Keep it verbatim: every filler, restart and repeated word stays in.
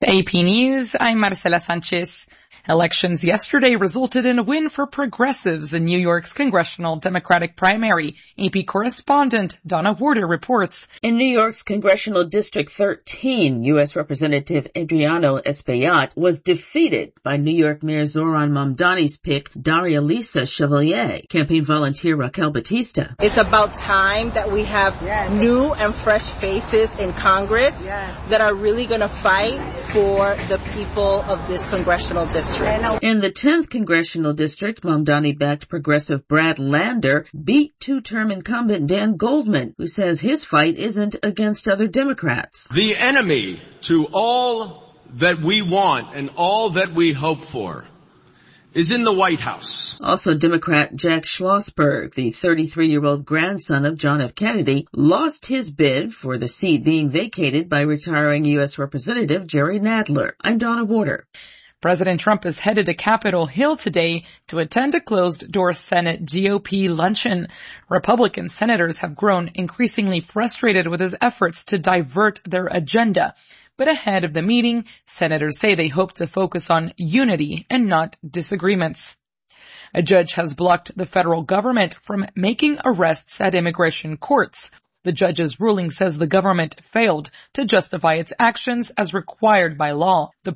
A P News, I'm Marcela Sanchez. Elections yesterday resulted in a win for progressives in New York's congressional Democratic primary. A P correspondent Donna Warder reports. In New York's Congressional District thirteen, U S Representative Adriano Espaillat was defeated by New York Mayor Zohran Mamdani's pick, Daria Lisa Chevalier. Campaign volunteer Raquel Batista. It's about time that we have yes. new and fresh faces in Congress yes. that are really going to fight for the people of this congressional district. In the tenth Congressional District, Mamdani-backed progressive Brad Lander beat two-term incumbent Dan Goldman, who says his fight isn't against other Democrats. The enemy to all that we want and all that we hope for is in the White House. Also, Democrat Jack Schlossberg, the thirty-three-year-old grandson of John F. Kennedy, lost his bid for the seat being vacated by retiring U S Representative Jerry Nadler. I'm Donna Warder. President Trump is headed to Capitol Hill today to attend a closed-door Senate G O P luncheon. Republican senators have grown increasingly frustrated with his efforts to divert their agenda. But ahead of the meeting, senators say they hope to focus on unity and not disagreements. A judge has blocked the federal government from making arrests at immigration courts. The judge's ruling says the government failed to justify its actions as required by law. The